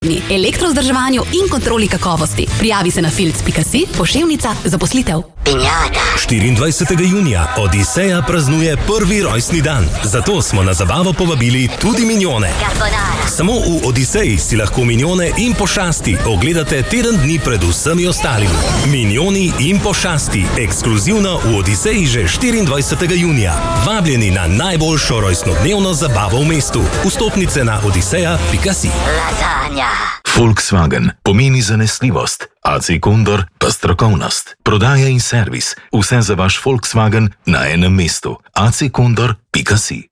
elektrozdrževanju in kontroli kakovosti. Prijavi se na filc.si, poševnica, zaposlitev. Pinjata. 24. junija Odiseja praznuje prvi rojstni dan. Zato smo na zabavo povabili tudi Minjone. Carbonara. Samo v Odiseji si lahko Minjone in Pošasti ogledate teden dni pred vsemi ostalimi. Minjoni in Pošasti, ekskluzivno v Odiseji že 24. junija. Vabljeni na najboljšo rojstnodnevno zabavo v mestu. Vstopnice na odiseja.si. Lasagna. Volkswagen pomeni zanesljivost, AC Condor pa strokovnost. Prodaja in servis, vse za vaš Volkswagen na enem mestu. accondor.si